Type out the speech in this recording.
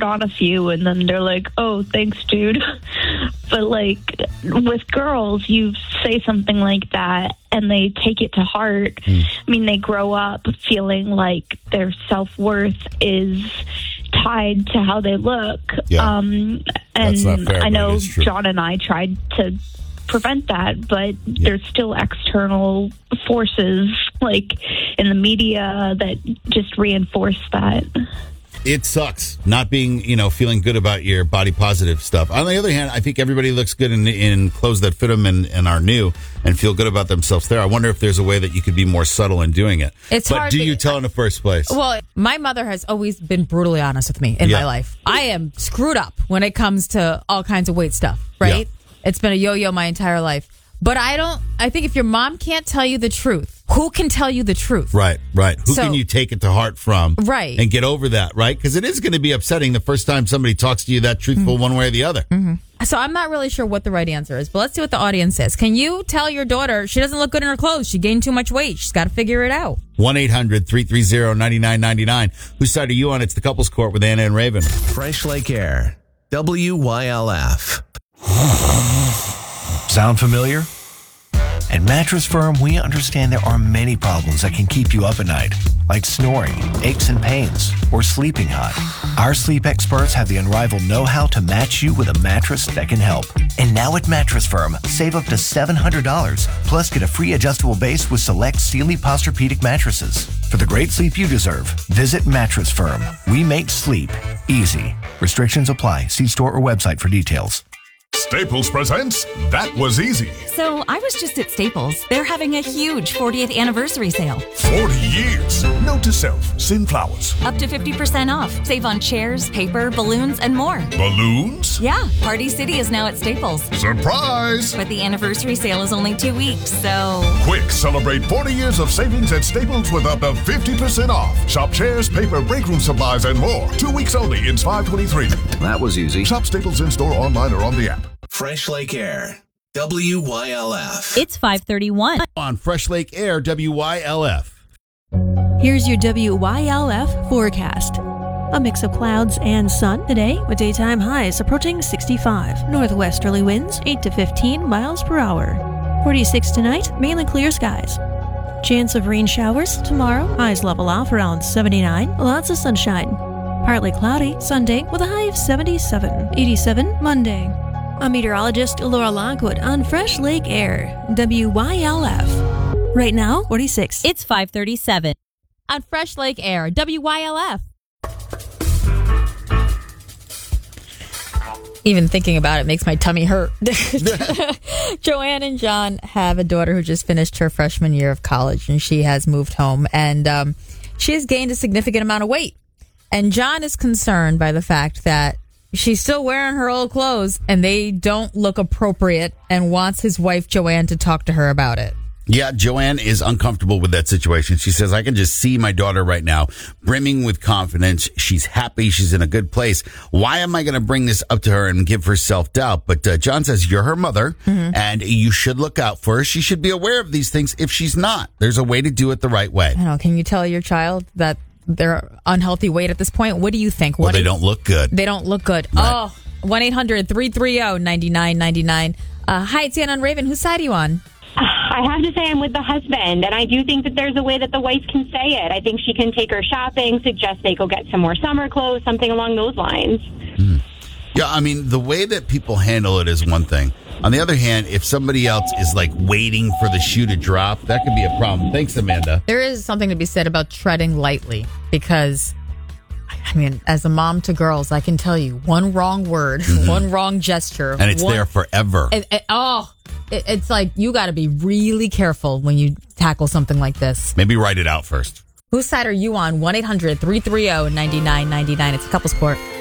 on a few and then they're like, oh, thanks, dude. But like with girls, you say something like that and they take it to heart. I mean, they grow up feeling like their self-worth is tied to how they look. Yeah. And That's not fair, I know but it is true. John and I tried to prevent that, but there's still external forces like in the media that just reinforce that. It sucks not being, feeling good about your body positive stuff. On the other hand, I think everybody looks good in clothes that fit them and are new and feel good about themselves there. I wonder if there's a way that you could be more subtle in doing it. It's but hard do to- you tell in the first place? Well, my mother has always been brutally honest with me in my life. I am screwed up when it comes to all kinds of weight stuff, right? Yeah. It's been a yo-yo my entire life. But I think if your mom can't tell you the truth, who can tell you the truth? Right. Who So- can you take it to heart from? Right. And get over that, right? Because it is going to be upsetting the first time somebody talks to you that truthful one way or the other. So I'm not really sure what the right answer is, but let's see what the audience says. Can you tell your daughter she doesn't look good in her clothes? She gained too much weight. She's got to figure it out. 1-800-330-9999. Whose side are you on? It's the Couples Court with Anna and Raven. Fresh Lake Air. WYLF. Sound familiar? At Mattress Firm, we understand there are many problems that can keep you up at night, like snoring, aches and pains, or sleeping hot. Our sleep experts have the unrivaled know-how to match you with a mattress that can help. And now at Mattress Firm, save up to $700, plus get a free adjustable base with select Sealy Posturepedic mattresses. For the great sleep you deserve, visit Mattress Firm. We make sleep easy. Restrictions apply. See store or website for details. Staples presents That Was Easy. So I was just at Staples. They're having a huge 40th anniversary sale. 40 years. Note to self, send flowers. Up to 50% off. Save on chairs, paper, balloons, and more. Balloons? Yeah, Party City is now at Staples. Surprise! But the anniversary sale is only 2 weeks, so... Quick, celebrate 40 years of savings at Staples with up to 50% off. Shop chairs, paper, break room supplies, and more. 2 weeks only in 523. That was easy. Shop Staples in-store, online, or on the app. Fresh Lake Air. WYLF. It's 5:31. On Fresh Lake Air, WYLF. Here's your WYLF forecast. A mix of clouds and sun today, with daytime highs approaching 65. Northwesterly winds 8 to 15 miles per hour. 46 tonight, mainly clear skies. Chance of rain showers tomorrow, highs level off around 79. Lots of sunshine. Partly cloudy Sunday with a high of 77. 87 Monday. I'm meteorologist Laura Lockwood on Fresh Lake Air, WYLF. Right now, 46. It's 5:37. On Fresh Lake Air, WYLF. Even thinking about it makes my tummy hurt. Joanne and John have a daughter who just finished her freshman year of college, and she has moved home, and she has gained a significant amount of weight. And John is concerned by the fact that she's still wearing her old clothes and they don't look appropriate, and wants his wife, Joanne, to talk to her about it. Yeah, Joanne is uncomfortable with that situation. She says, I can just see my daughter right now, brimming with confidence. She's happy. She's in a good place. Why am I going to bring this up to her and give her self-doubt? But John says, you're her mother, and you should look out for her. She should be aware of these things if she's not. There's a way to do it the right way. I don't know. Can you tell your child that they're unhealthy weight at this point? What do you think? Well, they don't look good. They don't look good. Right. Oh, 1-800-330-9999. Hi, it's Anna and Raven. Whose side are you on? I have to say I'm with the husband, and I do think that there's a way that the wife can say it. I think she can take her shopping, suggest they go get some more summer clothes, something along those lines. Yeah, I mean, the way that people handle it is one thing. On the other hand, if somebody else is like waiting for the shoe to drop, that could be a problem. Thanks, Amanda. There is something to be said about treading lightly, because, I mean, as a mom to girls, I can tell you one wrong word, one wrong gesture. And it's there forever. It's like you got to be really careful when you tackle something like this. Maybe write it out first. Whose side are you on? 1-800-330-9999. It's a Couples Court.